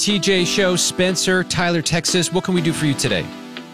TJ Show, Spencer, Tyler, Texas. What can we do for you today?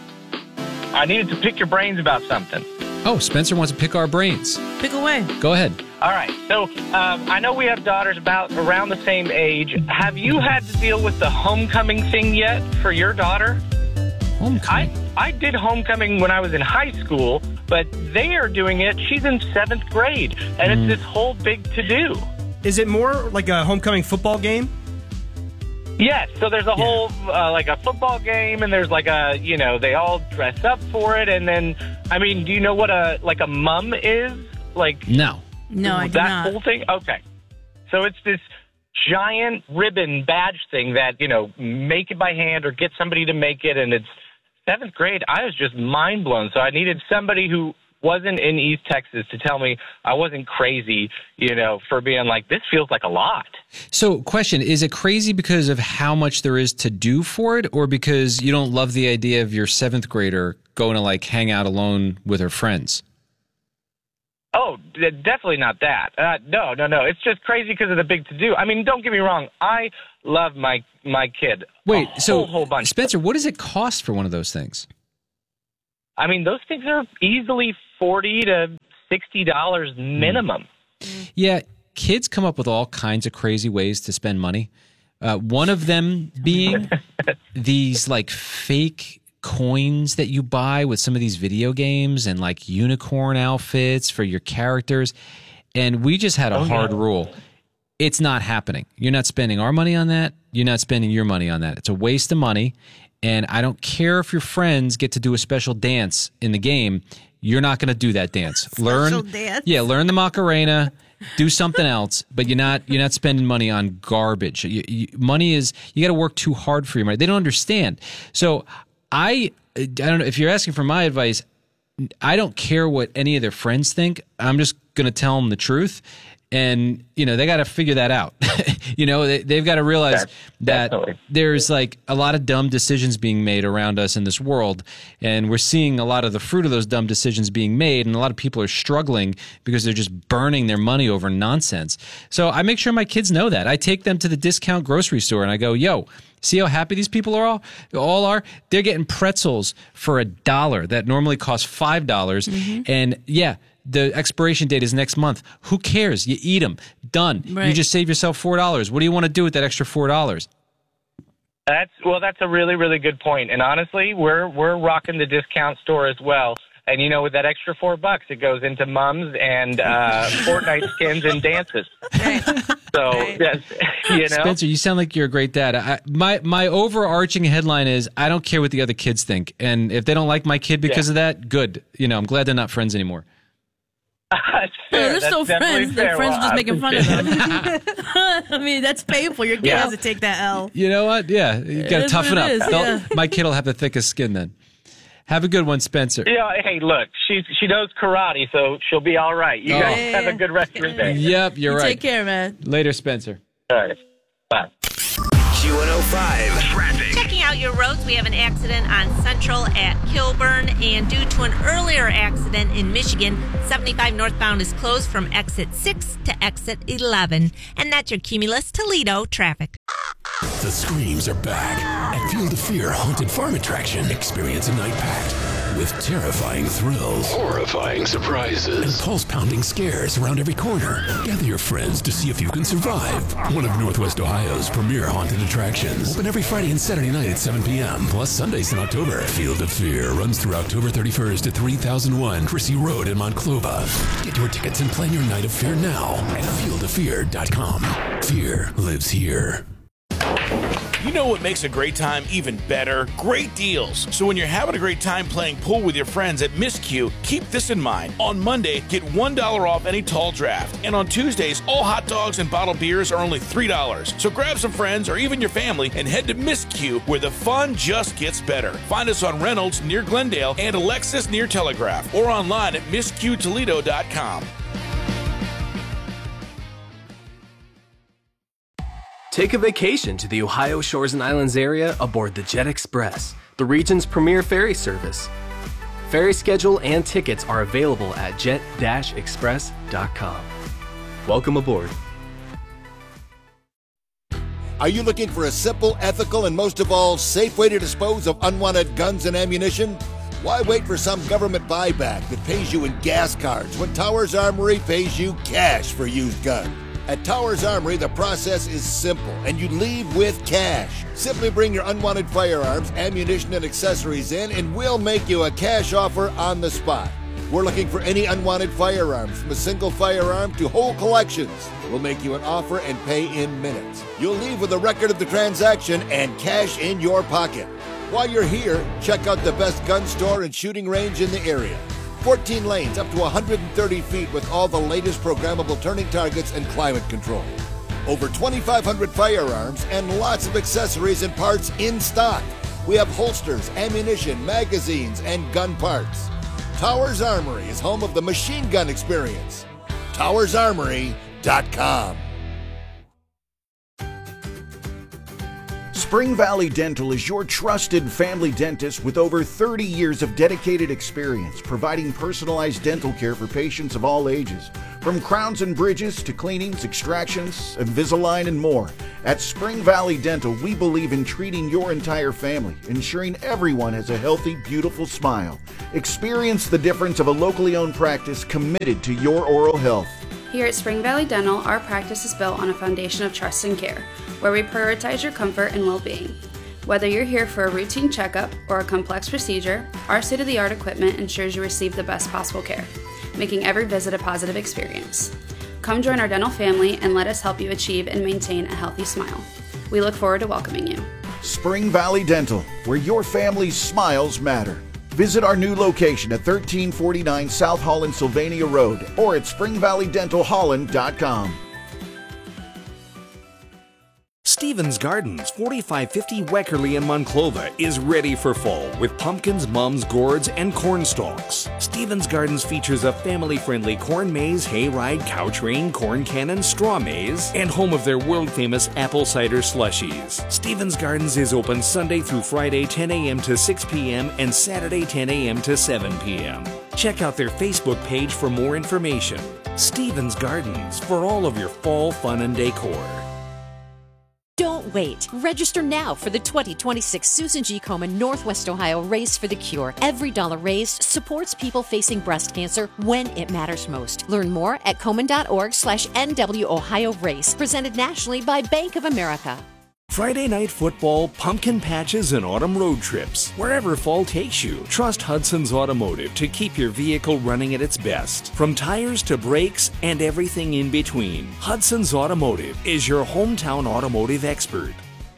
I needed to pick your brains about something. Oh, Spencer wants to pick our brains. Pick away. Go ahead. All right. So I know we have daughters around the same age. Have you had to deal with the homecoming thing yet for your daughter? Homecoming? I did homecoming when I was in high school, but they are doing it. She's in 7th grade, and it's this whole big to-do. Is it more like a homecoming football game? Yes, so there's a whole, like a football game, and there's like they all dress up for it, and then, I mean, do you know what a mum is? Like, No. No, I do that not. whole thing? Okay. So it's this giant ribbon badge thing that, make it by hand or get somebody to make it, and it's 7th grade. I was just mind blown, so I needed somebody who wasn't in East Texas to tell me I wasn't crazy, for being like, this feels like a lot. So, question, is it crazy because of how much there is to do for it, or because you don't love the idea of your 7th grader going to, hang out alone with her friends? Oh, definitely not that. No. It's just crazy because of the big to-do. I mean, don't get me wrong. I love my kid. Wait, a whole bunch. Spencer, what does it cost for one of those things? I mean, those things are easily $40 to $60 minimum. Yeah, kids come up with all kinds of crazy ways to spend money. One of them being these fake coins that you buy with some of these video games and unicorn outfits for your characters. And we just had a hard rule. It's not happening. You're not spending our money on that. You're not spending your money on that. It's a waste of money. And I don't care if your friends get to do a special dance in the game. You're not going to do that dance. Special dance? Yeah, learn the Macarena. Do something else, but you're not spending money on garbage. Money is, you got to work too hard for your money. They don't understand. So I don't know if you're asking for my advice. I don't care what any of their friends think. I'm just going to tell them the truth. And, they got to figure that out. They've got to realize that there's a lot of dumb decisions being made around us in this world. And we're seeing a lot of the fruit of those dumb decisions being made. And a lot of people are struggling because they're just burning their money over nonsense. So I make sure my kids know that. I take them to the discount grocery store and I go, yo, see how happy these people are all are? They're getting pretzels for $1 that normally cost $5. Mm-hmm. And yeah, the expiration date is next month. Who cares? You eat them. Done. Right. You just save yourself $4. What do you want to do with that extra $4? That's a really, really good point. And honestly, we're rocking the discount store as well. And with that extra $4, it goes into mums and Fortnite skins and dances. Right. So, yes, Spencer, you sound like you're a great dad. My overarching headline is I don't care what the other kids think. And if they don't like my kid because of that, good. I'm glad they're not friends anymore. They're still friends. Their friends are just making fun of them. I mean, that's painful. Your kid has to take that L. You know what? Yeah, you got to toughen up. My kid will have the thickest skin then. Have a good one, Spencer. Hey, look, she knows karate, so she'll be all right. You guys have a good rest of your day. Yep, you're right. Take care, man. Later, Spencer. All right. Bye. Q105 Traffic. Checking out your roads, we have an accident on Central at Kilburn, and due to an earlier accident in Michigan, 75 northbound is closed from exit 6 to exit 11. And that's your Cumulus Toledo traffic. The screams are back at Field of Fear Haunted Farm Attraction. Experience a night packed with terrifying thrills, horrifying surprises, and pulse-pounding scares around every corner. Gather your friends to see if you can survive. One of Northwest Ohio's premier haunted attractions. Open every Friday and Saturday night at 7 p.m., plus Sundays in October. Field of Fear runs through October 31st at 3001 Chrissy Road in Monclova. Get your tickets and plan your night of fear now at fieldoffear.com. Fear lives here. You know what makes a great time even better? Great deals. So when you're having a great time playing pool with your friends at Miss Q, keep this in mind. On Monday, get $1 off any tall draft. And on Tuesdays, all hot dogs and bottled beers are only $3. So grab some friends or even your family and head to Miss Q, where the fun just gets better. Find us on Reynolds near Glendale and Alexis near Telegraph, or online at MissQToledo.com. Take a vacation to the Ohio Shores and Islands area aboard the Jet Express, the region's premier ferry service. Ferry schedule and tickets are available at jet-express.com. Welcome aboard. Are you looking for a simple, ethical, and most of all, safe way to dispose of unwanted guns and ammunition? Why wait for some government buyback that pays you in gas cards when Towers Armory pays you cash for used guns? At Towers Armory, the process is simple, and you leave with cash. Simply bring your unwanted firearms, ammunition, and accessories in, and we'll make you a cash offer on the spot. We're looking for any unwanted firearms, from a single firearm to whole collections. We'll make you an offer and pay in minutes. You'll leave with a record of the transaction and cash in your pocket. While you're here, check out the best gun store and shooting range in the area. 14 lanes up to 130 feet with all the latest programmable turning targets and climate control. Over 2,500 firearms and lots of accessories and parts in stock. We have holsters, ammunition, magazines, and gun parts. Towers Armory is home of the machine gun experience. TowersArmory.com. Spring Valley Dental is your trusted family dentist with over 30 years of dedicated experience providing personalized dental care for patients of all ages. From crowns and bridges to cleanings, extractions, Invisalign, and more. At Spring Valley Dental, we believe in treating your entire family, ensuring everyone has a healthy, beautiful smile. Experience the difference of a locally owned practice committed to your oral health. Here at Spring Valley Dental, our practice is built on a foundation of trust and care, where we prioritize your comfort and well-being. Whether you're here for a routine checkup or a complex procedure, our state-of-the-art equipment ensures you receive the best possible care, making every visit a positive experience. Come join our dental family and let us help you achieve and maintain a healthy smile. We look forward to welcoming you. Spring Valley Dental, where your family's smiles matter. Visit our new location at 1349 South Holland Sylvania Road or at springvalleydentalholland.com. Stevens Gardens, 4550 Weckerly in Monclova, is ready for fall with pumpkins, mums, gourds, and corn stalks. Stevens Gardens features a family-friendly corn maze, hayride, cow train, corn cannon, straw maze, and home of their world-famous apple cider slushies. Stevens Gardens is open Sunday through Friday 10 a.m. to 6 p.m. and Saturday 10 a.m. to 7 p.m. Check out their Facebook page for more information. Stevens Gardens, for all of your fall fun and decor. Don't wait. Register now for the 2026 Susan G. Komen Northwest Ohio Race for the Cure. Every dollar raised supports people facing breast cancer when it matters most. Learn more at komen.org/NW Ohio Race. Presented nationally by Bank of America. Friday night football, pumpkin patches, and autumn road trips. Wherever fall takes you, trust Hudson's Automotive to keep your vehicle running at its best. From tires to brakes and everything in between, Hudson's Automotive is your hometown automotive expert.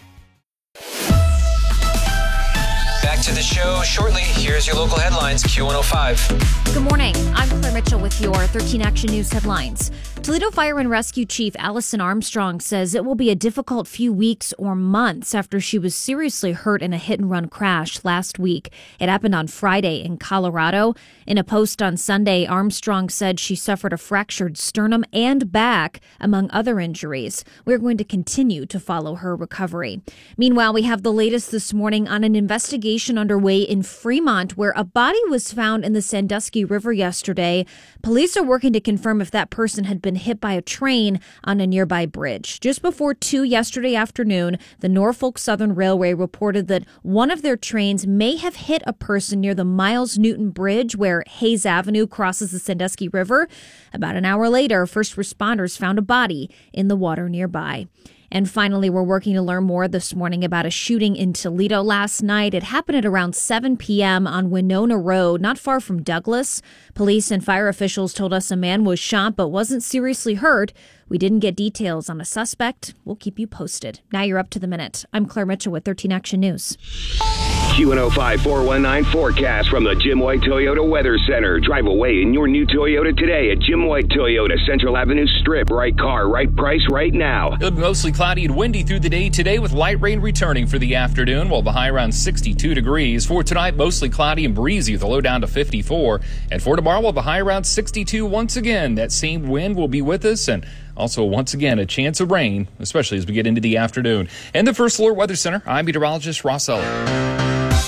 Back to the show shortly. Here's your local headlines, Q105. Good morning. I'm Claire Mitchell with your 13 Action News headlines. Toledo Fire and Rescue Chief Allison Armstrong says it will be a difficult few weeks or months after she was seriously hurt in a hit-and-run crash last week. It happened on Friday in Colorado. In a post on Sunday, Armstrong said she suffered a fractured sternum and back, among other injuries. We're going to continue to follow her recovery. Meanwhile, we have the latest this morning on an investigation underway in Fremont, where a body was found in the Sandusky River yesterday. Police are working to confirm if that person had been hit by a train on a nearby bridge. Just before 2 yesterday afternoon, the Norfolk Southern Railway reported that one of their trains may have hit a person near the Miles Newton Bridge, where Hayes Avenue crosses the Sandusky River. About an hour later, first responders found a body in the water nearby. And finally, we're working to learn more this morning about a shooting in Toledo last night. It happened at around 7 p.m. on Winona Road, not far from Douglas. Police and fire officials told us a man was shot but wasn't seriously hurt. We didn't get details on a suspect. We'll keep you posted. Now you're up to the minute. I'm Claire Mitchell with 13 Action News. Q105 419 forecast from the Jim White Toyota Weather Center. Drive away in your new Toyota today at Jim White Toyota, Central Avenue Strip. Right car, right price, right now. It'll be mostly cloudy and windy through the day today with light rain returning for the afternoon. We'll be high around 62 degrees. For tonight, mostly cloudy and breezy with a low down to 54. And for tomorrow, we'll be high around 62 once again. That same wind will be with us, and also, once again, a chance of rain, especially as we get into the afternoon. And the First Alert Weather Center, I'm meteorologist Ross Eller.